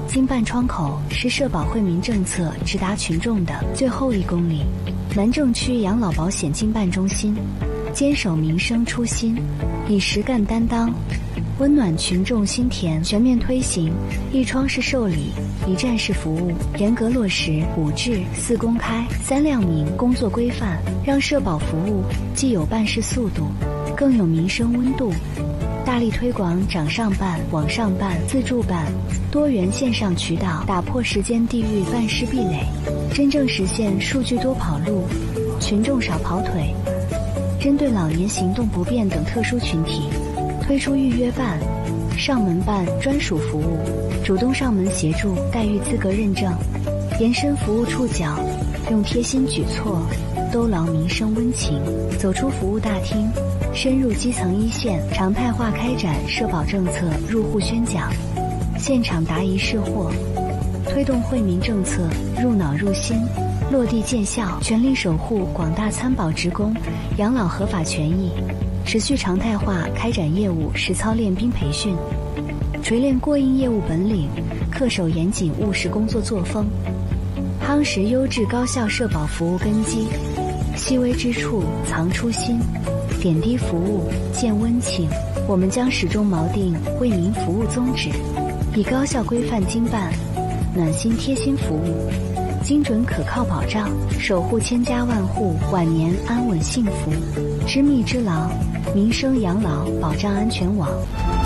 经办窗口是社保惠民政策直达群众的最后1公里。南郑区养老保险经办中心坚守民生初心，以实干担当，温暖群众心田，全面推行一窗式受理、一站式服务，严格落实5治4公开3亮明工作规范，让社保服务既有办事速度，更有民生温度。大力推广掌上办、网上办、自助办多元线上渠道，打破时间地域办事壁垒，真正实现数据多跑路，群众少跑腿。针对老年行动不便等特殊群体，推出预约办、上门办专属服务，主动上门协助待遇资格认证，延伸服务触角，用贴心举措兜牢民生温情，走出服务大厅，深入基层一线，常态化开展社保政策入户宣讲，现场答疑释惑，推动惠民政策入脑入心，落地见效，全力守护广大参保职工养老合法权益，持续常态化开展业务实操练兵培训，锤炼过硬业务本领，恪守严谨务实工作作风，夯实优质高效社保服务根基。细微之处藏初心，点滴服务见温情。我们将始终锚定为民服务宗旨，以高效规范经办、暖心贴心服务、精准可靠保障，守护千家万户晚年安稳幸福。知密知牢，民生养老保障安全网。